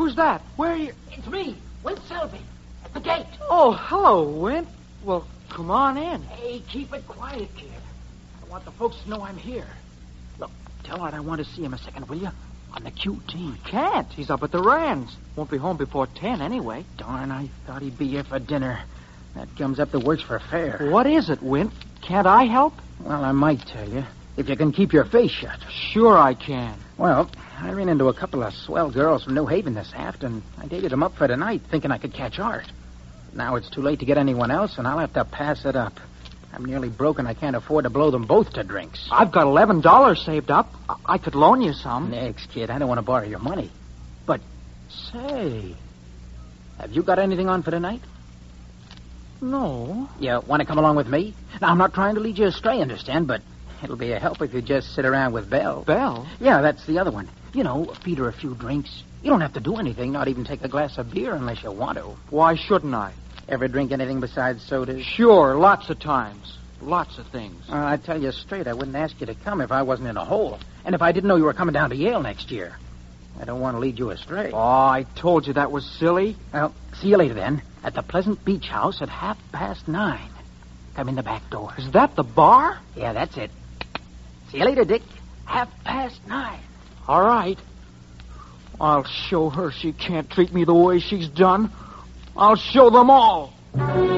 Who's that? Where are you? It's me, Wint Selby, at the gate. Oh, hello, Wint. Well, come on in. Hey, keep it quiet, kid. I want the folks to know I'm here. Look, tell Art I want to see him a second, will you? On the QT. Can't. He's up at the Rands. Won't be home before 10 anyway. Darn, I thought he'd be here for dinner. That gums up the works for fare. What is it, Wint? Can't I help? Well, I might tell you, if you can keep your face shut. Sure I can. Well, I ran into a couple of swell girls from New Haven this afternoon. I dated them up for tonight, thinking I could catch Art. Now it's too late to get anyone else, and I'll have to pass it up. I'm nearly broken. I can't afford to blow them both to drinks. I've got $11 saved up. I could loan you some. Next, kid, I don't want to borrow your money. But, say, have you got anything on for tonight? No. You want to come along with me? Now, I'm not trying to lead you astray, understand, but it'll be a help if you just sit around with Belle. Belle? Yeah, that's the other one. You know, feed her a few drinks. You don't have to do anything, not even take a glass of beer unless you want to. Why shouldn't I? Ever drink anything besides sodas? Sure, lots of times. Lots of things. I tell you straight, I wouldn't ask you to come if I wasn't in a hole. And if I didn't know you were coming down to Yale next year. I don't want to lead you astray. Oh, I told you that was silly. Well, see you later then. At the Pleasant Beach House at 9:30. Come in the back door. Is that the bar? Yeah, that's it. See you later, Dick. 9:30. All right. I'll show her she can't treat me the way she's done. I'll show them all.